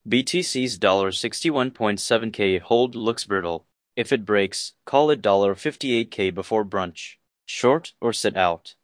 BTC's $61.7K hold looks brittle. If it breaks, call it $58K before brunch. Short or sit out.